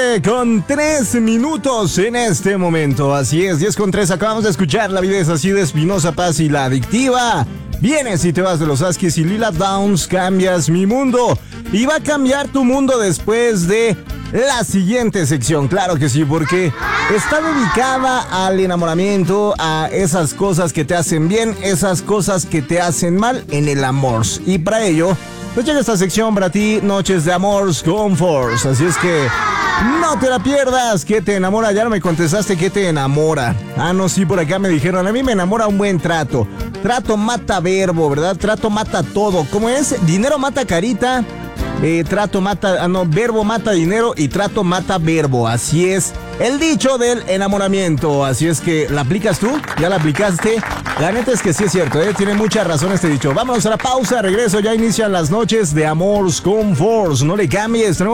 9:03 en este momento. Así es, 10:03. Acabamos de escuchar La vida es así de Espinoza Paz y La Adictiva. Vienes y te vas de los Huskies y Lila Downs, Cambias mi mundo. Y va a cambiar tu mundo después de la siguiente sección. Claro que sí, porque está dedicada al enamoramiento, a esas cosas que te hacen bien, esas cosas que te hacen mal en el amor. Y para ello, pues llega esta sección para ti, Noches de Amors con Force. Así es que no te la pierdas. ¿Qué te enamora? Ya no me contestaste qué te enamora. Ah, no, sí, por acá me dijeron, a mí me enamora un buen trato. Trato mata verbo, ¿verdad? Trato mata todo. ¿Cómo es? Dinero mata carita. Trato mata, verbo mata dinero y trato mata verbo. Así es el dicho del enamoramiento. Así es que, ¿la aplicas tú? ¿Ya la aplicaste? La neta es que sí es cierto, tiene mucha razón este dicho. Vámonos a la pausa, regreso, ya inician las Noches de Amors con Force. No le cambies, tenemos